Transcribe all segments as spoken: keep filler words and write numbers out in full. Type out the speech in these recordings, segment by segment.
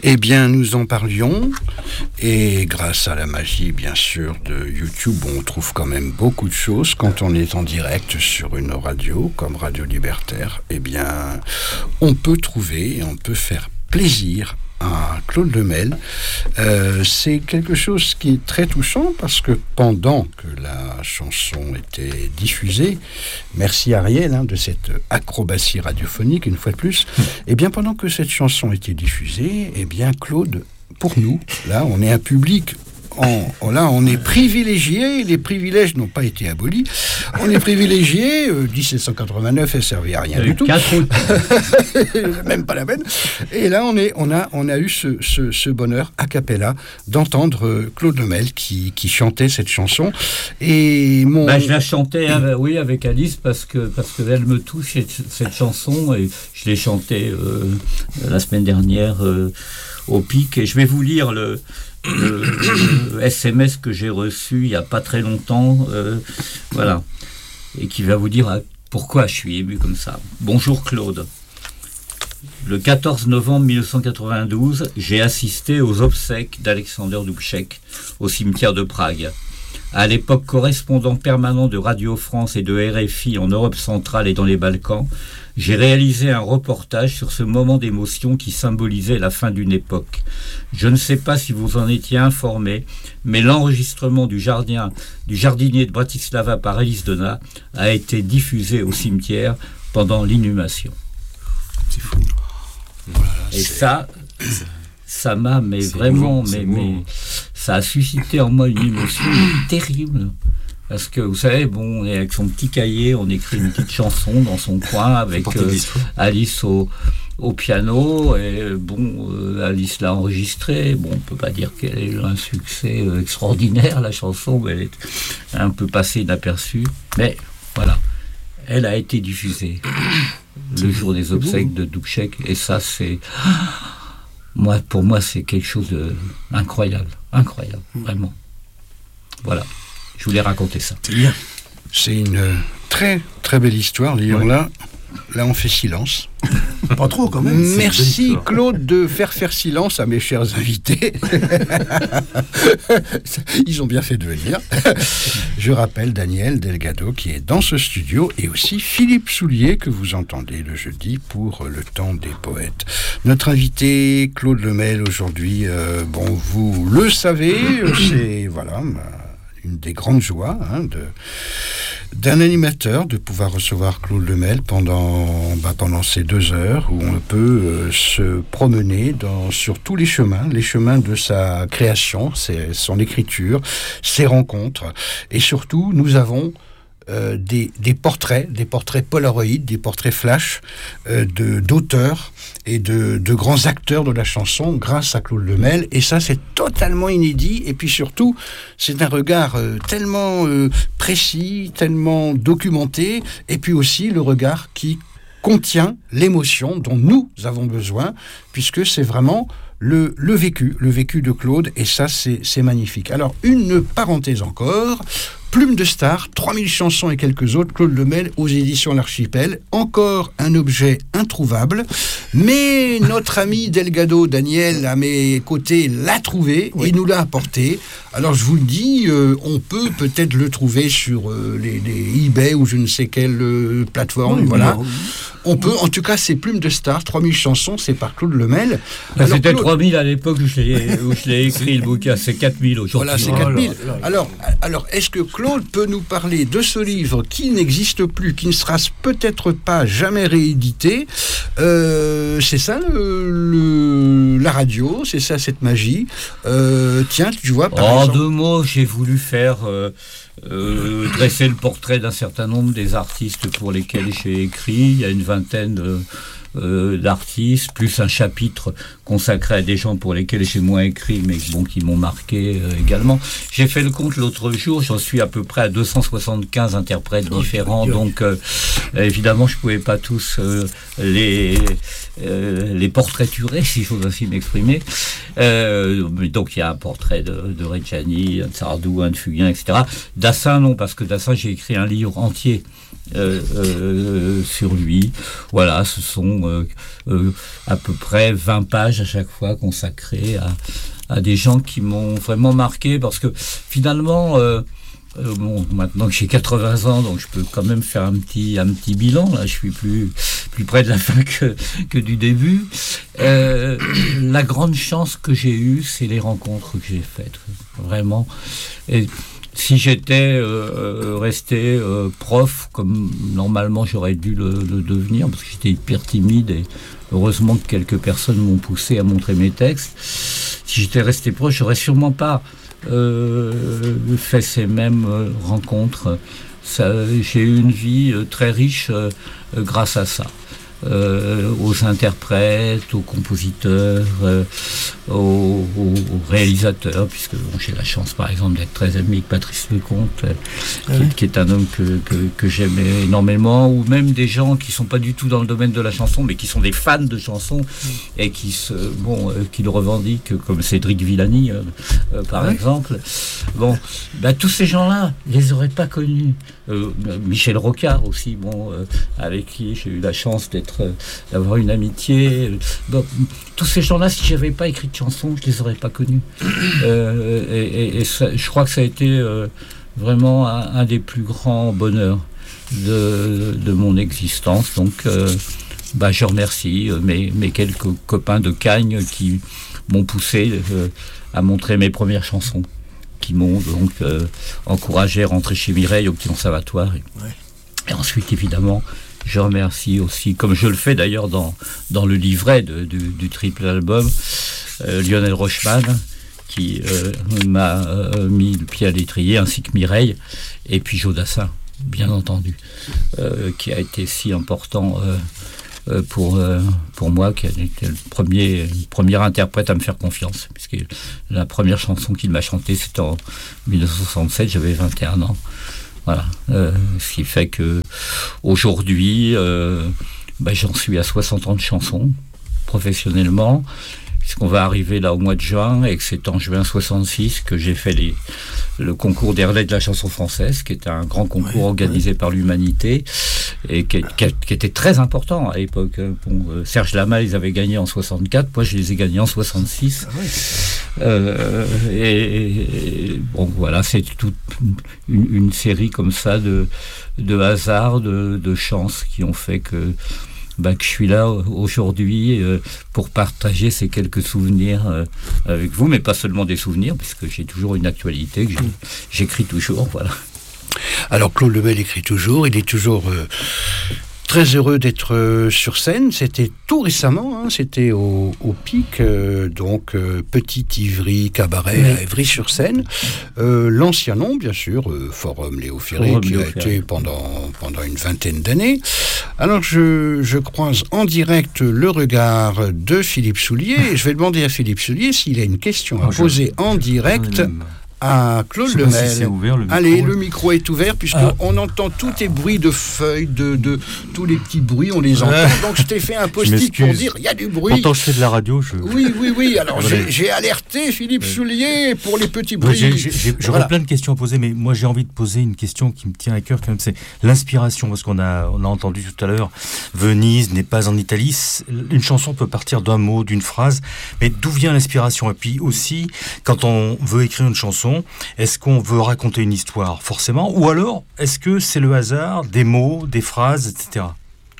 Eh bien, nous en parlions, et grâce à la magie, bien sûr, de YouTube, on trouve quand même beaucoup de choses. Quand on est en direct sur une radio, comme Radio Libertaire, eh bien, on peut trouver, on peut faire plaisir à Claude Lemel. Euh, c'est quelque chose qui est très touchant parce que pendant que la chanson était diffusée, merci Ariel hein, de cette acrobatie radiophonique une fois de plus, et bien pendant que cette chanson était diffusée, et bien Claude, pour nous, là on est un public. En, là, on est privilégié, les privilèges n'ont pas été abolis. On est privilégié, euh, dix-sept cent quatre-vingt-neuf, elle servait à rien du tout. Même pas la peine. Et là, on, est, on, a, on a eu ce, ce, ce bonheur a cappella d'entendre euh, Claude Lemel qui, qui chantait cette chanson. Et mon... bah, je la chantais, hein, oui, avec Alice, parce que parce qu'elle me touche, cette chanson, et je l'ai chantée euh, la semaine dernière euh, au Pic. Et je vais vous lire le... Le, le S M S que j'ai reçu il n'y a pas très longtemps, euh, voilà, et qui va vous dire pourquoi je suis ému comme ça. Bonjour Claude. Le quatorze novembre mille neuf cent quatre-vingt-douze, j'ai assisté aux obsèques d'Alexander Dubček au cimetière de Prague. À l'époque correspondant permanent de Radio France et de R F I en Europe centrale et dans les Balkans, j'ai réalisé un reportage sur ce moment d'émotion qui symbolisait la fin d'une époque. Je ne sais pas si vous en étiez informé, mais l'enregistrement du, jardin, du jardinier de Bratislava par Alice Donna a été diffusé au cimetière pendant l'inhumation. C'est fou. Voilà, et c'est... ça... Ça m'a, mais c'est vraiment, beau, mais, mais ça a suscité en moi une émotion terrible. Parce que, vous savez, bon, on est avec son petit cahier, on écrit une petite chanson dans son coin avec euh, Alice au, au piano. Et bon, euh, Alice l'a enregistrée. Bon, on ne peut pas dire qu'elle a eu un succès euh, extraordinaire, la chanson, mais elle est un peu passée inaperçue. Mais voilà, elle a été diffusée le jour des obsèques de Dubček. Et ça, c'est... Moi, pour moi, c'est quelque chose d'incroyable, incroyable, vraiment. Voilà, je voulais raconter ça. C'est bien. C'est une très, très belle histoire. D'ailleurs, ouais. là, là, on fait silence. Pas trop, quand même. Merci, Claude, de faire faire silence à mes chers invités. Ils ont bien fait de venir. Je rappelle Daniel Delgado qui est dans ce studio et aussi Philippe Soulier que vous entendez le jeudi pour le temps des poètes. Notre invité, Claude Lemel, aujourd'hui, euh, bon, vous le savez, c'est, voilà, une des grandes joies hein, de... d'un animateur de pouvoir recevoir Claude Lemel pendant, bah, pendant ces deux heures où on peut euh, se promener dans, sur tous les chemins, les chemins de sa création, ses, son écriture, ses rencontres. Et surtout, nous avons euh, des, des portraits, des portraits polaroïdes, des portraits flash euh, de, d'auteurs et de, de grands acteurs de la chanson grâce à Claude Lemel. Et ça, c'est totalement inédit. Et puis surtout, c'est un regard euh, tellement euh, précis, tellement documenté. Et puis aussi le regard qui contient l'émotion dont nous avons besoin, puisque c'est vraiment le, le vécu, le vécu de Claude. Et ça, c'est, c'est magnifique. Alors, une parenthèse encore... Plume de star, trois mille chansons et quelques autres, Claude Lemel aux éditions L'Archipel. Encore un objet introuvable, mais notre ami Delgado, Daniel, à mes côtés, l'a trouvé oui. et nous l'a apporté. Alors je vous le dis, euh, on peut peut-être le trouver sur euh, les, les eBay ou je ne sais quelle euh, plateforme, oui, voilà. Oui. On peut, en tout cas, c'est Plume de star, trois mille chansons, c'est par Claude Lemel. Ben, c'était Claude... trois mille à l'époque où je l'ai, où je l'ai écrit, le bouquin, c'est quatre mille aujourd'hui. Voilà, c'est quatre mille. Oh là, là, là. Alors, alors, est-ce que Claude peut nous parler de ce livre qui n'existe plus, qui ne sera peut-être pas jamais réédité? euh, C'est ça, le, le, la radio, c'est ça, cette magie. Euh, tiens, tu vois, par En exemple... deux mots, j'ai voulu faire... Euh, Euh, dresser le portrait d'un certain nombre des artistes pour lesquels j'ai écrit. Il y a une vingtaine de, euh, d'artistes, plus un chapitre consacré à des gens pour lesquels j'ai moins écrit, mais bon, qui m'ont marqué euh, également. J'ai fait le compte l'autre jour, j'en suis à peu près à deux cent soixante-quinze interprètes différents, donc euh, évidemment je ne pouvais pas tous euh, les, euh, les portraiturer, si j'ose ainsi m'exprimer. Euh, donc il y a un portrait de, de Reggiani, un de Sardou, un de Fugain, et cetera. Dassin, non, parce que Dassin, j'ai écrit un livre entier euh, euh, sur lui. Voilà, ce sont euh, euh, à peu près vingt pages à chaque fois consacrées à, à des gens qui m'ont vraiment marqué, parce que finalement... Euh, Euh, bon, maintenant que j'ai quatre-vingts ans, donc je peux quand même faire un petit, un petit bilan. Là, je suis plus, plus près de la fin que, que du début. Euh, la grande chance que j'ai eue, c'est les rencontres que j'ai faites, vraiment. Et si j'étais euh, resté euh, prof, comme normalement j'aurais dû le, le devenir, parce que j'étais hyper timide, et heureusement que quelques personnes m'ont poussé à montrer mes textes. Si j'étais resté proche, j'aurais sûrement pas Euh, fait ces mêmes euh, rencontres. Ça, j'ai eu une vie euh, très riche euh, euh, grâce à ça. Euh, aux interprètes, aux compositeurs, euh, aux, aux, aux réalisateurs, puisque bon, j'ai la chance par exemple d'être très ami avec Patrice Lecomte, euh, qui, oui. qui est un homme que, que, que j'aimais énormément, ou même des gens qui ne sont pas du tout dans le domaine de la chanson, mais qui sont des fans de chansons, oui. et qui, se, bon, euh, qui le revendiquent, comme Cédric Villani, euh, euh, par oui. exemple. Bon, bah, tous ces gens-là, je ne les aurais pas connus. Euh, Michel Rocard aussi, bon, euh, avec qui j'ai eu la chance d'être, euh, d'avoir une amitié. Bon, tous ces gens-là, si j'avais pas écrit de chansons, je les aurais pas connus. Euh, et et, et ça, je crois que ça a été euh, vraiment un, un des plus grands bonheurs de, de mon existence. Donc, euh, bah, je remercie mes, mes quelques copains de Cagnes qui m'ont poussé euh, à montrer mes premières chansons, qui m'ont donc euh, encouragé à rentrer chez Mireille au Petit Conservatoire. Et, ouais. et ensuite, évidemment, je remercie aussi, comme je le fais d'ailleurs dans, dans le livret de, du, du triple album, euh, Lionel Rochman, qui euh, m'a euh, mis le pied à l'étrier, ainsi que Mireille, et puis Jodassin, bien entendu, euh, qui a été si important euh, euh, pour, euh, pour moi, qui a été le premier, le premier interprète à me faire confiance, puisque la première chanson qu'il m'a chantée, c'était en dix-neuf cent soixante-sept, j'avais vingt et un ans. Voilà, euh, ce qui fait que aujourd'hui, euh, bah, j'en suis à soixante ans de chansons, professionnellement, puisqu'on va arriver là au mois de juin, et que c'est en juin soixante-six que j'ai fait les, le concours des relais de la chanson française, qui est un grand concours ouais, organisé ouais. par l'Humanité, et qui, qui, qui était très important à l'époque. Bon, euh, Serge Lama les avait gagnés en soixante-quatre, moi je les ai gagnés en soixante-six. Ah ouais. Euh, et, et bon, voilà, c'est toute une, une série comme ça de, de hasards, de, de chances qui ont fait que, bah, que je suis là aujourd'hui euh, pour partager ces quelques souvenirs euh, avec vous, mais pas seulement des souvenirs, puisque j'ai toujours une actualité, que j'écris toujours, voilà. Alors Claude Lemel écrit toujours, il est toujours euh, très heureux d'être euh, sur scène. C'était tout récemment, hein, c'était au, au Pic, euh, donc euh, Petit Ivry Cabaret oui. à Évry-sur-Seine. Euh, l'ancien nom, bien sûr, euh, Forum Léo Ferré, Forum qui Léo a Ferré. été pendant, pendant une vingtaine d'années. Alors je, je croise en direct le regard de Philippe Soulier, et je vais demander à Philippe Soulier s'il a une question à oh, poser je, en direct. Je à Claude Lemel. Si ouvert, le Allez, le micro est ouvert, puisqu'on ah. entend tous tes bruits de feuilles, de, de tous les petits bruits, on les entend. Donc je t'ai fait un post-it pour dire il y a du bruit. Pourtant je fais de la radio. Je... Oui, oui, oui. Alors j'ai, j'ai alerté Philippe Soulier pour les petits bruits. Ouais, j'ai, j'ai, j'ai, j'aurais voilà. plein de questions à poser, mais moi j'ai envie de poser une question qui me tient à cœur quand même, c'est l'inspiration, parce qu'on a, on a entendu tout à l'heure, Venise n'est pas en Italie. Une chanson peut partir d'un mot, d'une phrase, mais d'où vient l'inspiration? Et puis aussi, quand on veut écrire une chanson, est-ce qu'on veut raconter une histoire, forcément, ou alors est-ce que c'est le hasard des mots, des phrases, et cetera?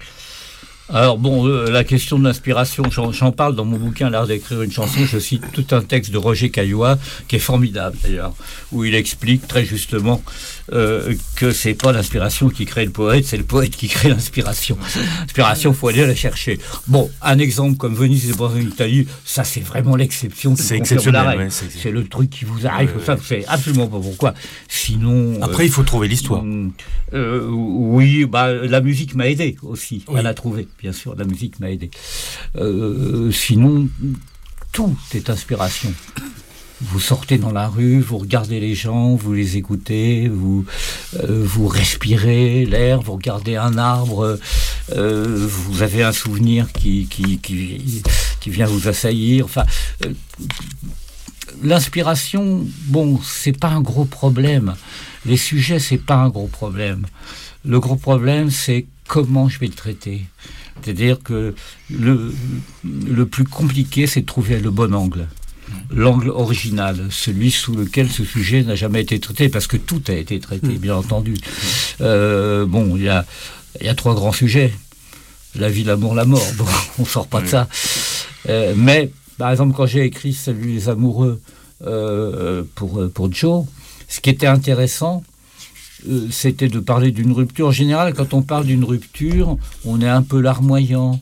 Alors bon, euh, la question de l'inspiration, j'en, j'en parle dans mon bouquin L'art d'écrire une chanson. Je cite tout un texte de Roger Caillois qui est formidable d'ailleurs, où il explique très justement euh, que c'est pas l'inspiration qui crée le poète, c'est le poète qui crée l'inspiration. L'inspiration, faut aller la chercher. Bon, un exemple comme Venise n'est pas en Italie, ça c'est vraiment l'exception. C'est exceptionnel. Ouais, c'est, c'est le truc qui vous arrive, ouais, ça, vous savez absolument pas pourquoi. Sinon. Après, euh, il faut trouver l'histoire. Euh, euh, oui, bah la musique m'a aidé aussi oui. à la trouver. Bien sûr, la musique m'a aidé. Euh, sinon, tout est inspiration. Vous sortez dans la rue, vous regardez les gens, vous les écoutez, vous, euh, vous respirez l'air, vous regardez un arbre, euh, vous avez un souvenir qui, qui, qui, qui vient vous assaillir. Enfin, euh, l'inspiration, bon, c'est pas un gros problème. Les sujets, c'est pas un gros problème. Le gros problème, c'est comment je vais le traiter. C'est-à-dire que le, le plus compliqué, c'est de trouver le bon angle. L'angle original, celui sous lequel ce sujet n'a jamais été traité, parce que tout a été traité, bien entendu. Euh, bon, il y a, il y a trois grands sujets. La vie, l'amour, la mort. Bon, on sort pas de ça. Euh, mais, par exemple, quand j'ai écrit Salut les amoureux euh, pour, pour Joe, ce qui était intéressant, euh, c'était de parler d'une rupture. En général, quand on parle d'une rupture, on est un peu larmoyant.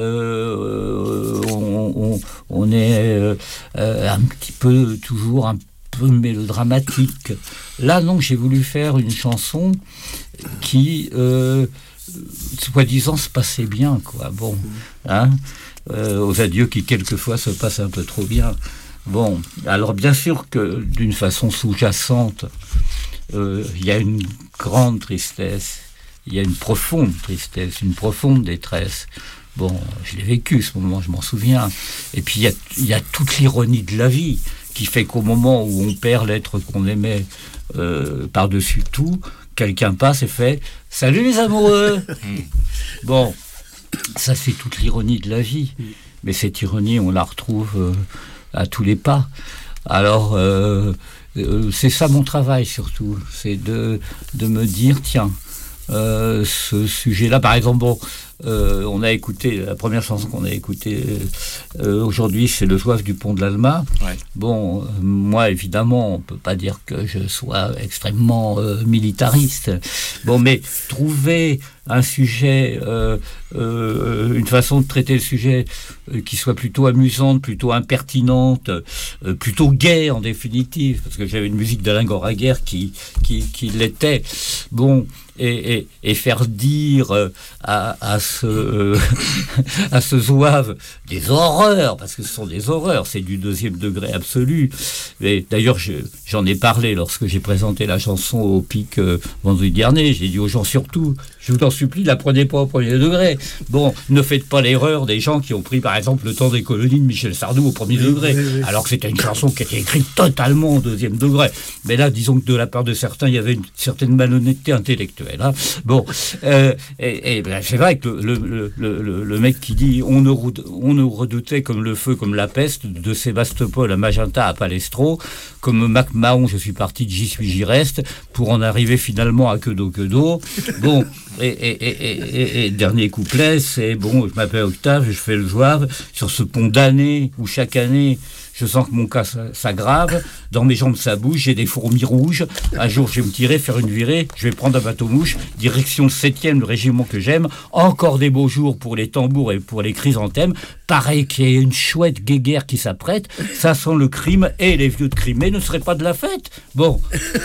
Euh, on, on, on est euh, un petit peu, toujours un peu mélodramatique. Là, non, j'ai voulu faire une chanson qui, euh, soi-disant, se passait bien, quoi. Bon, hein, euh, aux adieux qui, quelquefois, se passent un peu trop bien. Bon, alors, bien sûr que, d'une façon sous-jacente, euh, il y a une grande tristesse, il y a une profonde tristesse, une profonde détresse. Bon, je l'ai vécu ce moment, je m'en souviens. Et puis il y a, il y a toute l'ironie de la vie qui fait qu'au moment où on perd l'être qu'on aimait euh, par-dessus tout, quelqu'un passe et fait « Salut les amoureux !» Bon, ça c'est toute l'ironie de la vie. Mais cette ironie, on la retrouve euh, à tous les pas. Alors, euh, euh, c'est ça mon travail surtout, c'est de, de me dire « Tiens, euh, ce sujet-là, par exemple, bon, Euh, on a écouté, la première chanson qu'on a écoutée euh, aujourd'hui, c'est Le Zouave du pont de l'Alma. Ouais. Bon, euh, moi, évidemment, on ne peut pas dire que je sois extrêmement euh, militariste. Bon, mais trouver un sujet, euh, euh, une façon de traiter le sujet euh, qui soit plutôt amusante, plutôt impertinente, euh, plutôt gaie en définitive, parce que j'avais une musique d'Alain Goraguer qui, qui, qui l'était. Bon, et, et, et faire dire euh, à, à ce euh, à ce zouave des horreurs, parce que ce sont des horreurs, c'est du deuxième degré absolu. Et d'ailleurs, je, j'en ai parlé lorsque j'ai présenté la chanson au Pic euh, vendredi dernier. J'ai dit aux gens, surtout, je vous en supplie, la prenez pas au premier degré. Bon, ne faites pas l'erreur des gens qui ont pris, par exemple, Le temps des colonies de Michel Sardou au premier oui, degré, oui, oui. alors que c'était une chanson qui était écrite totalement au deuxième degré. Mais là, disons que de la part de certains, il y avait une certaine malhonnêteté intellectuelle. Hein. Bon, euh, et, et ben, c'est vrai que le, le, le, le, le mec qui dit on nous, on nous redoutait comme le feu, comme la peste, de Sébastopol à Magenta à Palestro, comme Mac Mahon, je suis parti de J'y suis, j'y reste, pour en arriver finalement à que d'eau, que d'eau. Bon, et, et, et, et, et dernier couplet, c'est bon, je m'appelle Octave, je fais le zouave sur ce pont d'année où chaque année je sens que mon cas s'aggrave, dans mes jambes ça bouge, j'ai des fourmis rouges, un jour je vais me tirer, faire une virée, je vais prendre un bateau-mouche, direction septième, le régiment que j'aime, encore des beaux jours pour les tambours et pour les chrysanthèmes, pareil qu'il y ait une chouette guéguerre qui s'apprête, ça sent le crime, et les vieux de Crimée ne seraient pas de la fête. Bon,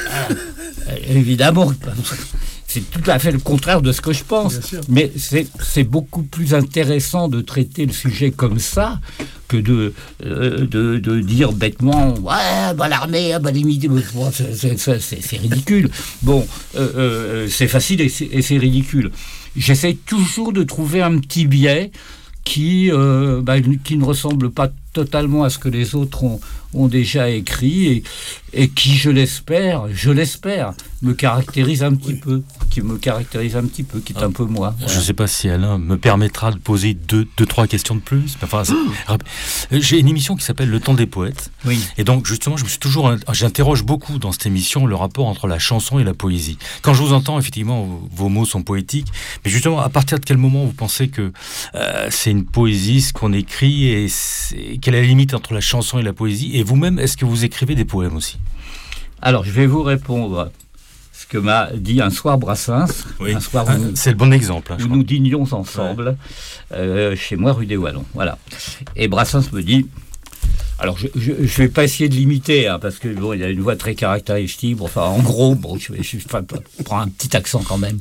euh, évidemment, c'est tout à fait le contraire de ce que je pense, mais c'est, c'est beaucoup plus intéressant de traiter le sujet comme ça que de, euh, de, de dire bêtement ouais, bah l'armée, bah l'imité, c'est, c'est, c'est, c'est ridicule. Bon, euh, euh, c'est facile et c'est, et c'est ridicule. J'essaie toujours de trouver un petit biais qui, euh, bah, qui ne ressemble pas totalement à ce que les autres ont, ont déjà écrit et, et qui, je l'espère, je l'espère, me caractérise un petit oui. peu, qui me caractérise un petit peu, qui est ah, un peu moi. Voilà. Je ne sais pas si Alain me permettra de poser deux, deux trois questions de plus. Enfin, oh j'ai une émission qui s'appelle Le Temps des Poètes. Oui. Et donc, justement, je me suis toujours, j'interroge beaucoup dans cette émission le rapport entre la chanson et la poésie. Quand je vous entends, effectivement, vos mots sont poétiques. Mais justement, à partir de quel moment vous pensez que euh, c'est une poésie, ce qu'on écrit, et c'est, quelle est la limite entre la chanson et la poésie? Et vous-même, est-ce que vous écrivez des poèmes aussi? Alors, je vais vous répondre ce que m'a dit un soir Brassens. Oui. Un soir ah, où, c'est le bon exemple. Hein, où nous dînions ensemble, ouais. euh, chez moi, rue des Wallons. Voilà. Et Brassens me dit... Alors, je ne vais pas essayer de l'imiter, hein, parce que bon, il a une voix très caractéristique. Bon, enfin, en gros, bon, je vais je, je, je prends un petit accent quand même.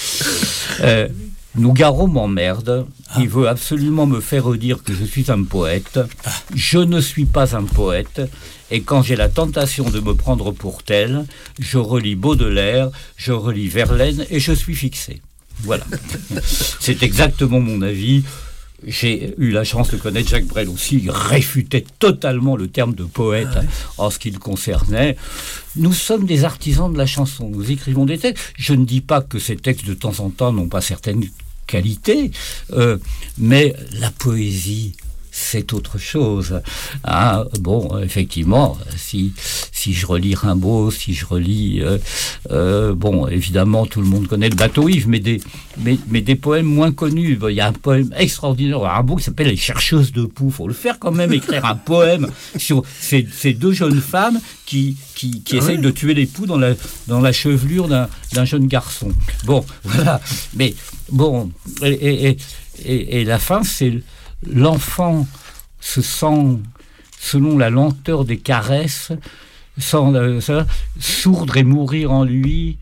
Euh, Nougaro m'emmerde. Ah. Il veut absolument me faire redire que je suis un poète. Ah. Je ne suis pas un poète. Et quand j'ai la tentation de me prendre pour tel, je relis Baudelaire, je relis Verlaine et je suis fixé. Voilà. C'est exactement mon avis. j'ai eu la chance de connaître Jacques Brel aussi. Il réfutait totalement le terme de poète ah ouais. en ce qui le concernait. Nous sommes des artisans de la chanson. Nous écrivons des textes. Je ne dis pas que ces textes, de temps en temps, n'ont pas certaines qualités, euh, mais la poésie, c'est autre chose. Hein, bon, effectivement, si, si je relis Rimbaud, si je relis... Euh, euh, bon, évidemment, tout le monde connaît le bateau Yves, mais des, mais, mais des poèmes moins connus. Il y a un poème extraordinaire à Rimbaud qui s'appelle « Les chercheuses de poux ». Il faut le faire quand même, écrire un poème sur ces, ces deux jeunes femmes qui, qui, qui ah essayent oui. de tuer les poux dans la, dans la chevelure d'un, d'un jeune garçon. Bon, voilà. Mais, bon, et, et, et, et la fin, c'est... L'enfant se sent, selon la lenteur des caresses, sans, euh, ça, sourdre et mourir en lui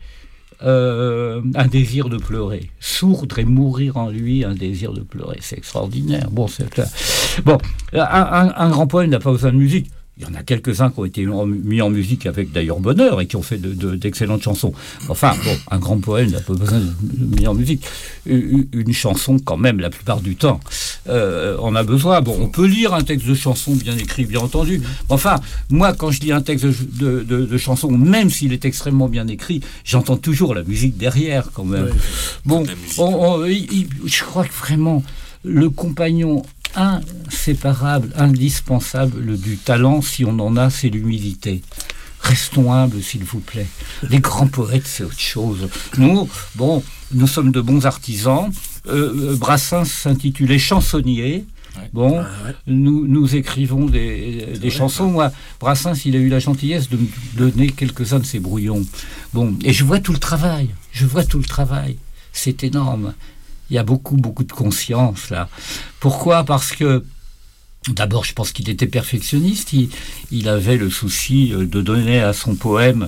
euh, un désir de pleurer. Sourdre et mourir en lui un désir de pleurer. C'est extraordinaire. Bon, c'est clair. Bon, un, un, un grand poème n'a pas besoin de musique. Il y en a quelques-uns qui ont été mis en musique avec d'ailleurs bonheur et qui ont fait de, de, d'excellentes chansons. Enfin, bon, un grand poème n'a pas besoin de mis en musique. Une, une chanson, quand même, la plupart du temps, euh, on a besoin. Bon, on peut lire un texte de chanson bien écrit, bien entendu. Enfin, moi, quand je lis un texte de, de, de, de chanson, même s'il est extrêmement bien écrit, j'entends toujours la musique derrière, quand même. Ouais, bon, on, on, il, je crois que vraiment, le compagnon inséparable, indispensable du talent, si on en a, c'est l'humilité. Restons humbles, s'il vous plaît. Les grands poètes, c'est autre chose. Nous, bon, nous sommes de bons artisans. Euh, Brassens s'intitulait chansonnier. Ouais. Bon, ah ouais. nous, nous écrivons des, des chansons. Moi, Brassens, il a eu la gentillesse de me donner quelques-uns de ses brouillons. Bon, et je vois tout le travail. Je vois tout le travail. C'est énorme. Il y a beaucoup, beaucoup de conscience, là. Pourquoi ? Parce que, d'abord, je pense qu'il était perfectionniste. Il, il avait le souci de donner à son poème,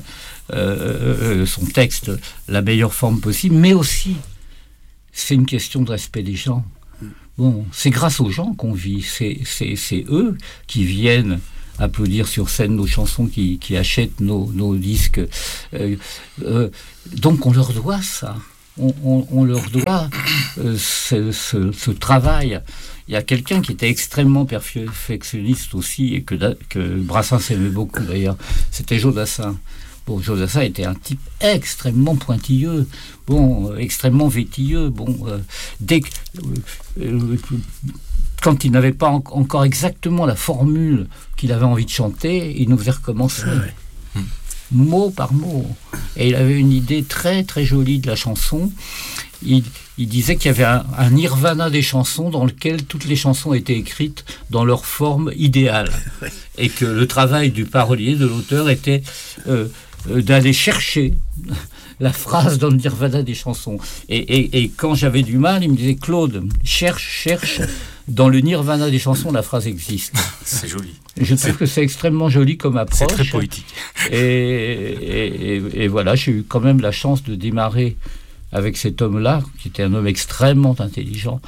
euh, son texte, la meilleure forme possible. Mais aussi, c'est une question de respect des gens. Bon, c'est grâce aux gens qu'on vit. C'est, c'est, c'est eux qui viennent applaudir sur scène nos chansons, qui, qui achètent nos, nos disques. Euh, euh, donc, on leur doit ça. On, on, on leur doit euh, ce, ce, ce travail. Il y a quelqu'un qui était extrêmement perfectionniste aussi, et que, que Brassens aimait beaucoup d'ailleurs, c'était Jodassin. Bon, Jodassin était un type extrêmement pointilleux, bon, euh, extrêmement vétilleux. Bon, euh, dès que, euh, euh, quand il n'avait pas en, encore exactement la formule qu'il avait envie de chanter, il nous faisait recommencer. Ah ouais. Mot par mot. Et il avait une idée très très jolie de la chanson. Il, il disait qu'il y avait un, un nirvana des chansons dans lequel toutes les chansons étaient écrites dans leur forme idéale. Et que le travail du parolier, de l'auteur, était euh, euh, d'aller chercher la phrase dans le nirvana des chansons. Et, et, et quand j'avais du mal, il me disait « Claude, cherche, cherche, dans le nirvana des chansons, la phrase existe. » C'est joli. Je trouve c'est... que c'est extrêmement joli comme approche. C'est très poétique. Et, et, et, et voilà, j'ai eu quand même la chance de démarrer avec cet homme-là, qui était un homme extrêmement intelligent,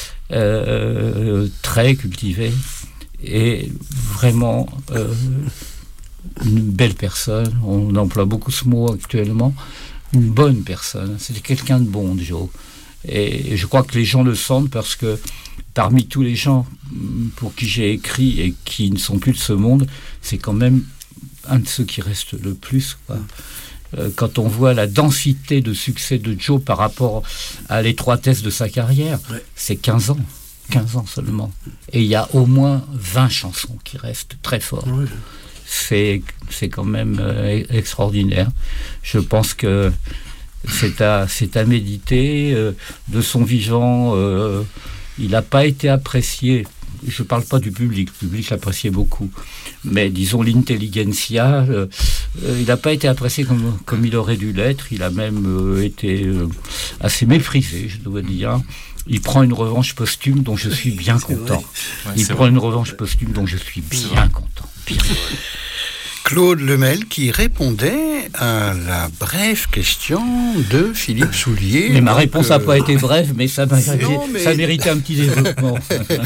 euh, très cultivé, et vraiment euh, une belle personne. On emploie beaucoup ce mot actuellement. Une bonne personne. C'était quelqu'un de bon, Joe. Et je crois que les gens le sentent parce que parmi tous les gens pour qui j'ai écrit et qui ne sont plus de ce monde, c'est quand même un de ceux qui reste le plus, quoi. Euh, quand on voit la densité de succès de Joe par rapport à l'étroitesse de sa carrière, ouais. C'est quinze ans. quinze ans seulement. Et il y a au moins vingt chansons qui restent très fortes. Ouais. C'est, c'est quand même euh, extraordinaire. Je pense que c'est à, c'est à méditer. Euh, de son vivant, euh, il n'a pas été apprécié. Je ne parle pas du public, le public l'appréciait beaucoup. Mais disons l'intelligentsia, euh, euh, il n'a pas été apprécié comme, comme il aurait dû l'être. Il a même euh, été euh, assez méprisé, je dois dire. Il prend une revanche posthume dont je suis bien content. Ouais, il prend vrai. une revanche posthume dont je suis bien content. Bien. Claude Lemel qui répondait à la brève question de Philippe Soulier. Mais ma donc, réponse n'a euh... pas été brève, mais ça, m'a... non, mais... ça méritait un petit développement.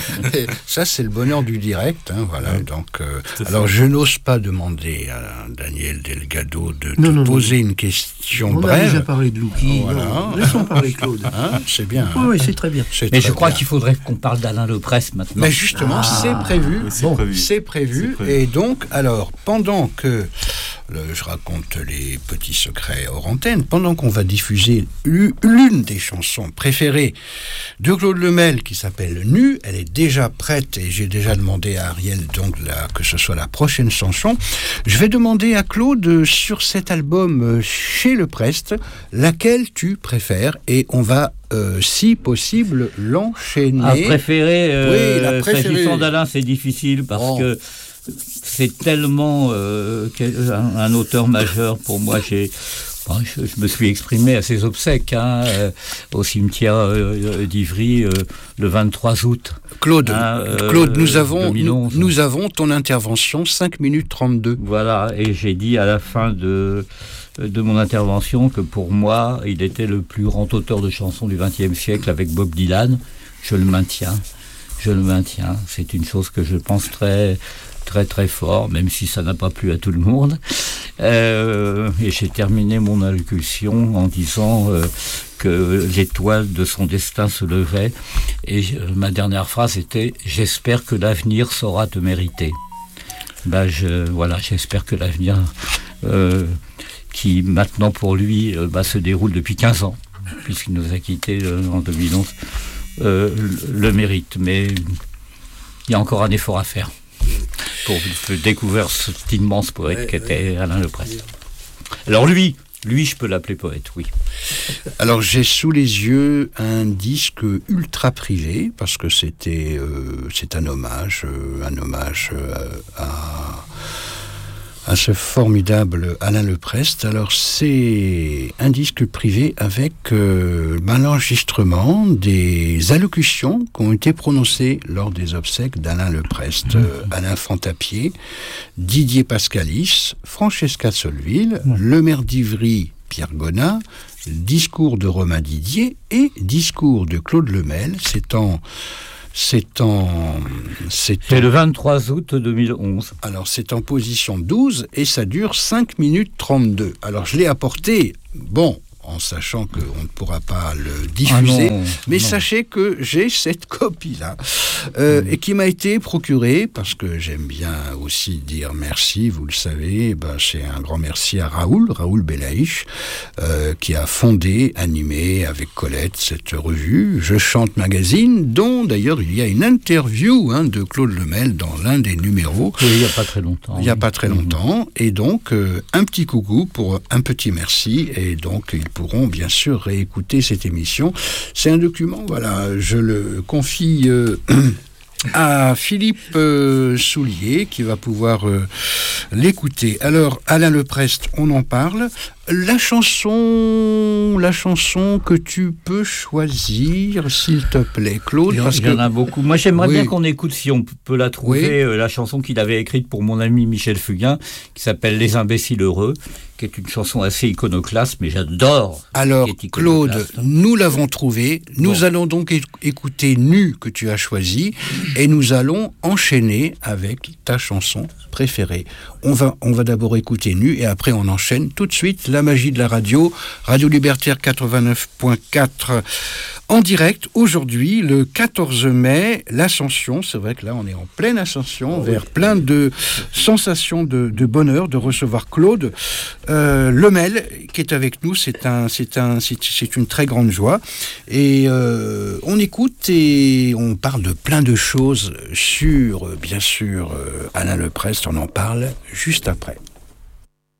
Ça, c'est le bonheur du direct. Hein, voilà. Ouais. Donc, euh, alors, je n'ose pas demander à Daniel Delgado de non, te non, poser non. une question On brève. On a déjà parlé de Louki. Voilà. Non, laissons parler Claude. Hein, c'est bien. Oui, hein. oui, c'est très bien. C'est mais très je crois bien. qu'il faudrait qu'on parle d'Alain Leprest maintenant. Mais justement, ah, c'est prévu. Oui, c'est, bon, prévu. c'est prévu. C'est prévu. Et donc, alors, pendant que le, je raconte les petits secrets hors antenne, pendant qu'on va diffuser l'une des chansons préférées de Claude Lemel qui s'appelle Nu, elle est déjà prête et j'ai déjà demandé à Ariel donc la, que ce soit la prochaine chanson. Je vais demander à Claude sur cet album chez Leprest laquelle tu préfères et on va Euh, si possible, l'enchaîner. À préférer, euh, oui, la préférée. S'agissant d'Alain, c'est difficile parce oh. que c'est tellement euh, un, un auteur majeur pour moi. J'ai, bon, je, je me suis exprimé à ses obsèques hein, euh, au cimetière euh, d'Ivry euh, le vingt-trois août. Claude, hein, euh, Claude, nous avons, nous, nous avons ton intervention, cinq minutes trente-deux. Voilà, et j'ai dit à la fin de... de mon intervention que pour moi, il était le plus grand auteur de chansons du vingtième siècle avec Bob Dylan. Je le maintiens, je le maintiens. C'est une chose que je pense très, très, très fort, même si ça n'a pas plu à tout le monde. Euh, et j'ai terminé mon allocution en disant euh, que l'étoile de son destin se levait. Et euh, ma dernière phrase était « J'espère que l'avenir saura te mériter ». Ben je, voilà, j'espère que l'avenir... Euh, qui maintenant pour lui euh, bah, se déroule depuis quinze ans, puisqu'il nous a quittés euh, en deux mille onze, euh, le, le mérite. Mais il y a encore un effort à faire pour découvrir cet immense poète ouais, qu'était ouais. Alain Leprest. Alors lui, lui je peux l'appeler poète, oui. Alors j'ai sous les yeux un disque ultra privé, parce que c'était, euh, c'est un hommage, euh, un hommage euh, à... à ce formidable Alain Leprest. Alors c'est un disque privé avec euh, ben, l'enregistrement des allocutions qui ont été prononcées lors des obsèques d'Alain Leprest. Mmh. Euh, Alain Fantapié, Didier Pascalis, Francesca Solville, mmh. le maire d'Ivry, Pierre Gonat, discours de Romain Didier et discours de Claude Lemel. C'est en C'est en... C'est, c'est en... le vingt-trois août deux mille onze. Alors, c'est en position douze et ça dure cinq minutes trente-deux. Alors, je l'ai apporté, bon, en sachant qu'on ne pourra pas le diffuser, ah non, mais non. Sachez que j'ai cette copie-là, euh, mmh. et qui m'a été procurée, parce que j'aime bien aussi dire merci, vous le savez, ben, c'est un grand merci à Raoul, Raoul Belaïch, euh, qui a fondé, animé avec Colette cette revue, Je chante magazine, dont d'ailleurs il y a une interview hein, de Claude Lemel dans l'un des numéros. Oui, il n'y a pas très longtemps. Il n'y a pas très longtemps, mmh. et donc euh, un petit coucou pour un petit merci, et donc il pourront bien sûr réécouter cette émission. C'est un document, voilà, je le confie euh, à Philippe euh, Soulier qui va pouvoir euh, l'écouter. Alors, Alain Leprest, on en parle. La chanson, la chanson que tu peux choisir, s'il te plaît, Claude. Il y en, parce il y en que... a beaucoup. Moi, j'aimerais oui. bien qu'on écoute, si on peut la trouver, oui. euh, la chanson qu'il avait écrite pour mon ami Michel Fugain, qui s'appelle Les imbéciles heureux, qui est une chanson assez iconoclaste, mais j'adore. Alors, Claude, nous l'avons trouvée. Nous bon. allons donc é- écouter Nu que tu as choisi, et nous allons enchaîner avec ta chanson préférée. On va, on va d'abord écouter Nu, et après on enchaîne tout de suite la magie de la radio, Radio Libertaire quatre-vingt-neuf point quatre en direct. Aujourd'hui, le quatorze mai, l'ascension, c'est vrai que là on est en pleine ascension, oh, vers oui. plein de sensations de, de bonheur de recevoir Claude euh, Lemel qui est avec nous. C'est, un, c'est, un, c'est, c'est une très grande joie. Et euh, on écoute et on parle de plein de choses sur, bien sûr, euh, Alain Leprest, on en parle juste après.